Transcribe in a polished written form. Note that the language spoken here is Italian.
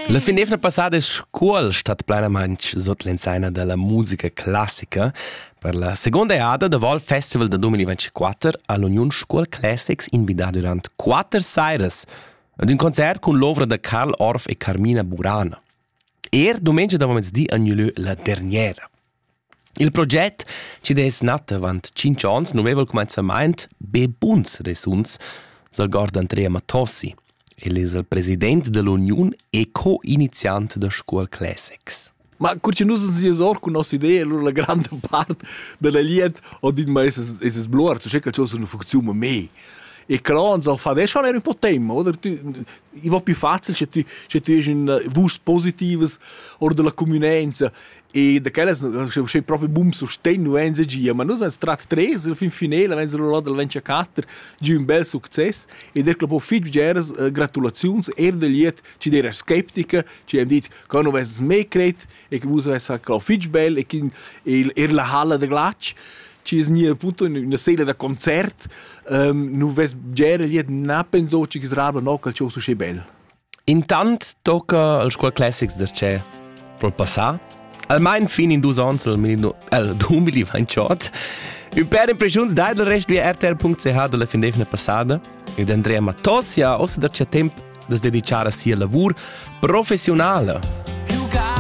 La fin passada scuola stat plenamaing sotto l'insaina della musica classica per la seconda eada del Vol Festival del 2024 all'Union School Classics invita durant 4 seiras ad un concert con l'opera de Carl Orff e Carmina Burana. Domenica da mezzodì annulò la derniera. Il progetto ci è nato avant 5 anni, non aveva il cominciamento be buns resuns, dal guarda Andrea Matossi. Ele è il presidente dell'Unione e co-iniziante della School Classics. Ma curci nus si esor con nostra idea, allora la grande parte della liet o dit ma es blur, so che c'è una funzione me. E crons al fa adesso era un po' tempo, oder i va più facile se tu hai un vust positives or della comunenza e da quelle c'è proprio boom sostegno venza gia, ma noi siamo strat 3 al fin finale venza lo del 24 gi un bel successo e der club fit geras gratulazioni der liet ci der skeptica ci hem dit che non ves me cret e che vus ves club fit bel e che la halla de glach ci è nie appunto in una sala da concert nu ves gere liet na penso ci che sraba no che ciò so bel. Intant tocca al School Classics der c'è pro passà almeno fin in 2 anni al 2028. Un per impressioni dai del resto via rtl.ch della fin passata ed Andrea Matossi ha ossa der c'è tempo da dedicare a sia lavoro professionale.